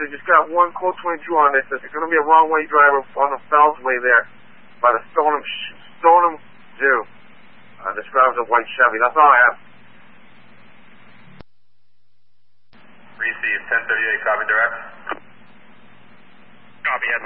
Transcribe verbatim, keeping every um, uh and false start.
officer just got one code twenty-two on this. There's going to be a wrong-way driver on the Fells Way there by the Stoneham, Stoneham Zoo. Uh, describes a white Chevy. That's all I have. Receive ten thirty-eight, copy direct. Copy,